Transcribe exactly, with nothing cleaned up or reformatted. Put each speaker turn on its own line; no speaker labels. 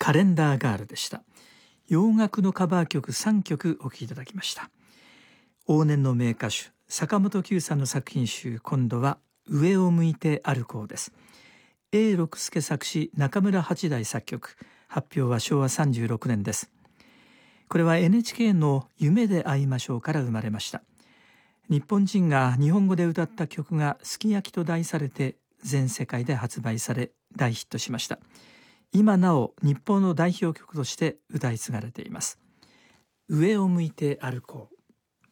カレンダーガールでした。洋楽のカバー曲さんきょくお聴きいただきました。往年の名歌手坂本九さんの作品集、今度は上を向いて歩こうです。永六輔作詞、中村八大作曲、発表はしょうわさんじゅうろくねんです。これは エヌエイチケー の夢で会いましょうから生まれました。日本人が日本語で歌った曲がすき焼きと題されて全世界で発売され大ヒットしました。今なお日本の代表曲として歌い継がれています。上を向いて歩こう。